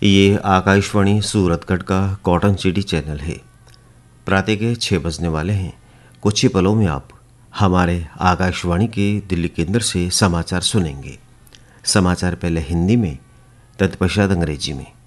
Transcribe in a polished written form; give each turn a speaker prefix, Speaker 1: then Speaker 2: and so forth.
Speaker 1: ये आकाशवाणी सूरतगढ़ का cotton city channel है। प्रातः के 6 बजने वाले हैं। कुछ ही पलों में आप हमारे आकाशवाणी के दिल्ली केंद्र से समाचार सुनेंगे। समाचार पहले हिंदी में, तत्पश्चात अंग्रेजी में।